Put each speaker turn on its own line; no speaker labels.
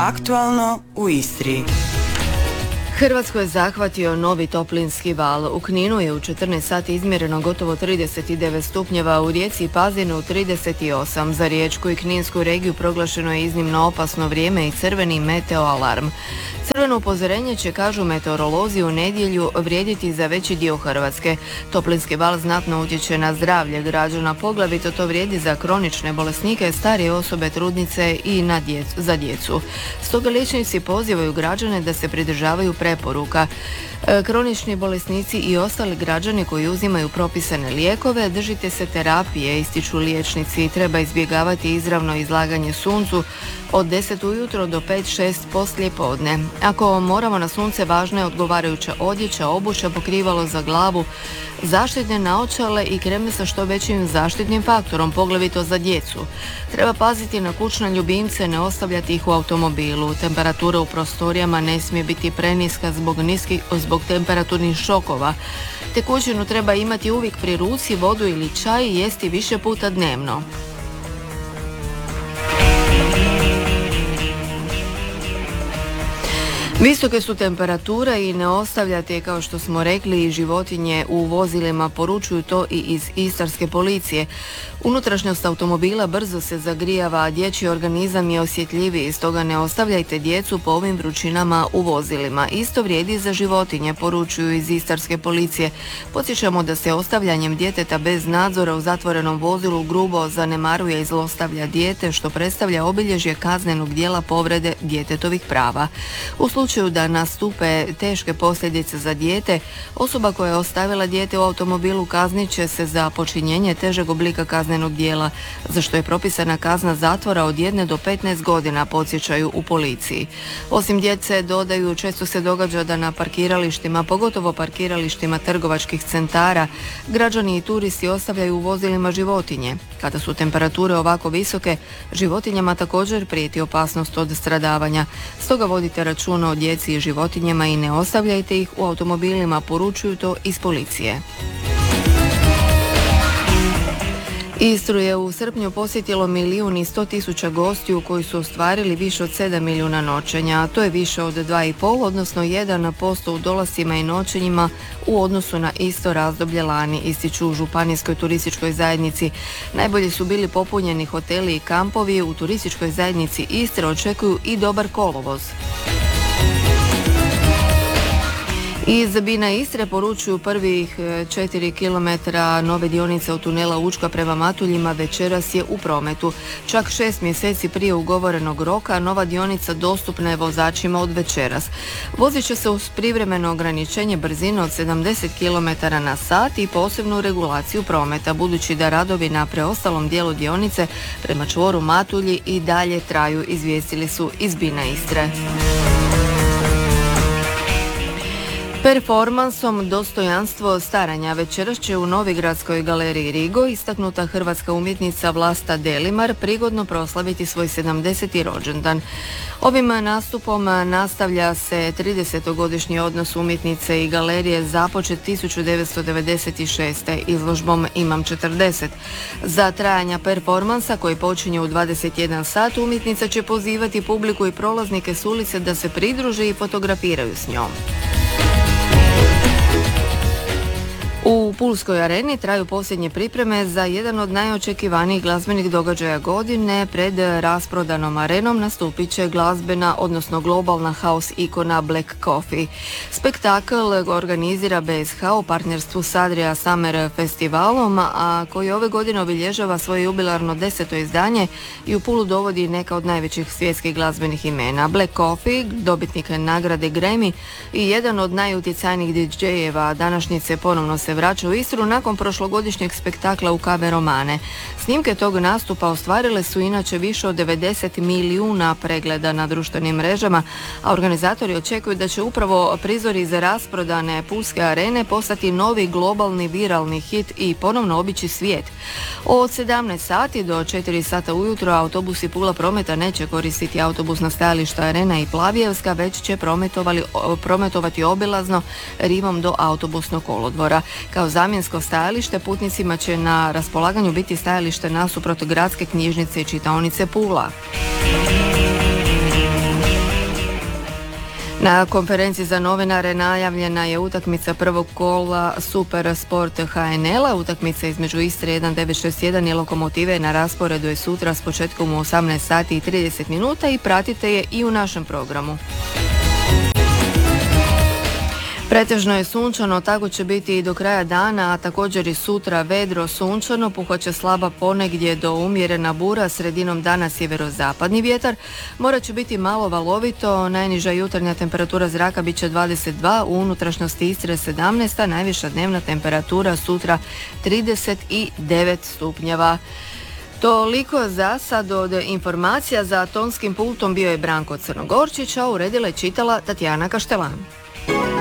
Aktualno u Istri.
Hrvatsku je zahvatio novi toplinski val. U Kninu je u 14 sati izmjereno gotovo 39 stupnjeva, u Rijeci i Pazinu 38. Za Riječku i Kninsku regiju proglašeno je iznimno opasno vrijeme i crveni meteo alarm. Crveno upozorenje će, kažu meteorolozi, u nedjelju vrijediti za veći dio Hrvatske. Toplinski val znatno utječe na zdravlje građana, poglavito to vrijedi za kronične bolesnike, starije osobe, trudnice i za djecu. Stoga liječnici pozivaju građane da se pridržavaju preporuka. Kronični bolesnici i ostali građani koji uzimaju propisane lijekove, držite se terapije, ističu liječnici. Treba izbjegavati izravno izlaganje suncu od 10 ujutro do 5-6 poslije podne. Ako moramo na sunce, važna je odgovarajuća odjeća, obuća, pokrivalo za glavu, zaštitne naočale i kreme sa što većim zaštitnim faktorom, poglavito za djecu. Treba paziti na kućne ljubimce, ne ostavljati ih u automobilu. Temperatura u prostorijama ne smije biti preniska zbog temperaturnih šokova. Tekućinu treba imati uvijek pri ruci, vodu ili čaj i jesti više puta dnevno. Visoke su temperature i ne ostavljate, kao što smo rekli, životinje u vozilima, poručuju to i iz istarske policije. Unutrašnjost automobila brzo se zagrijava, a dječji organizam je osjetljiviji, stoga ne ostavljajte djecu po ovim vrućinama u vozilima. Isto vrijedi za životinje, poručuju iz istarske policije. Podsjećamo da se ostavljanjem djeteta bez nadzora u zatvorenom vozilu grubo zanemaruje i zlostavlja dijete, što predstavlja obilježje kaznenog djela povrede djetetovih prava. U slučaju da nastupe teške posljedice za dijete, osoba koja je ostavila dijete u automobilu kaznit će se za počinjenje težeg oblika kaznenog djela, za što je propisana kazna zatvora od 1 do 15 godina, podsjećaju u policiji. Osim djece, dodaju, često se događa da na parkiralištima, pogotovo parkiralištima trgovačkih centara, građani i turisti ostavljaju u vozilima životinje. Kada su temperature ovako visoke, životinjama također prijeti opasnost od stradavanja. Stoga vodite računa o djeci i životinjama i ne ostavljajte ih u automobilima, poručuju to iz policije. Istru je u srpnju posjetilo 1.100.000 gostiju koji su ostvarili više od 7 milijuna noćenja, a to je više od 2,5, odnosno 1% u dolascima i noćenjima u odnosu na isto razdoblje lani, ističu u županijskoj turističkoj zajednici. Najbolje su bili popunjeni hoteli i kampovi. U turističkoj zajednici Istre očekuju i dobar kolovoz. Iz Bina Istre poručuju prvih 4 km nove dionice od tunela Učka prema Matuljima večeras je u prometu. Čak 6 mjeseci prije ugovorenog roka nova dionica dostupna je vozačima od večeras. Vozit će se uz privremeno ograničenje brzine od 70 km na sat i posebnu regulaciju prometa, budući da radovi na preostalom dijelu dionice prema čvoru Matulji i dalje traju, izvijestili su iz Bina Istre. Performansom Dostojanstvo staranja večeras će u Novigradskoj galeriji Rigo istaknuta hrvatska umjetnica Vlasta Delimar prigodno proslaviti svoj 70. rođendan. Ovim nastupom nastavlja se 30-godišnji odnos umjetnice i galerije započet 1996. izložbom Imam 40. Za trajanja performansa koji počinje u 21 sat umjetnica će pozivati publiku i prolaznike s ulice da se pridruže i fotografiraju s njom. U Pulskoj areni traju posljednje pripreme za jedan od najočekivanijih glazbenih događaja godine. Pred rasprodanom arenom nastupit će glazbena, odnosno globalna house ikona Black Coffee. Spektakl organizira BSH u partnerstvu s Adria Summer festivalom, a koji ove godine obilježava svoje jubilarno 10. izdanje i u Pulu dovodi neka od najvećih svjetskih glazbenih imena. Black Coffee, dobitnik nagrade Grammy i jedan od najutjecajnijih DJ-eva današnjice, ponovno se vraća u Istru nakon prošlogodišnjeg spektakla u KB Romane. Snimke tog nastupa ostvarile su inače više od 90 milijuna pregleda na društvenim mrežama, a organizatori očekuju da će upravo prizori iz rasprodane Pulske arene postati novi globalni viralni hit i ponovno obići svijet. Od 17 sati do 4 sata ujutro autobusi Pula Prometa neće koristiti autobusna stajališta Arena i Plavijevska, već će prometovati obilazno rivom do autobusnog kolodvora. Kao zamjensko stajalište putnicima će na raspolaganju biti stajalište nasuprot gradske knjižnice i čitaonice Pula. Na konferenciji za novinare najavljena je utakmica prvog kola Super Sport HNL-a. Utakmica između Istre 1961 i Lokomotive na rasporedu je sutra s početkom u 18 sati i 30 minuta i pratite je i u našem programu. Pretežno je sunčano, tako će biti i do kraja dana, a također i sutra vedro sunčano, puhat slaba ponegdje do umjerena bura, sredinom dana sjeverozapadni vjetar. More će biti malo valovito, najniža jutarnja temperatura zraka bit će 22, u unutrašnjosti Istre 17, a najviša dnevna temperatura sutra 39 stupnjeva. Toliko za sad od informacija. Za tonskim pultom bio je Branko Crnogorčić, a uredila je čitala Tatjana Kaštelan.